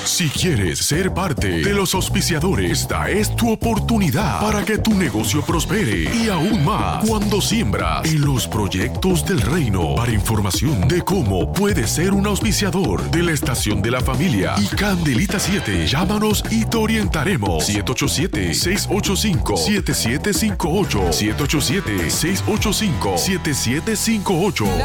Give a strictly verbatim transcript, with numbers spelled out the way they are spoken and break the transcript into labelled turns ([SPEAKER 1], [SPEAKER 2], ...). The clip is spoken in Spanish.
[SPEAKER 1] Si quieres ser parte de los auspiciadores, esta es tu oportunidad para que tu negocio prospere y aún más cuando siembras en los proyectos del reino. Para información de cómo puedes ser un auspiciador de la Estación de la Familia y Candelita siete, llámanos y te orientaremos. siete ocho siete, seis ocho cinco, siete siete cinco ocho, siete ocho siete, seis ocho cinco, siete siete cinco ocho.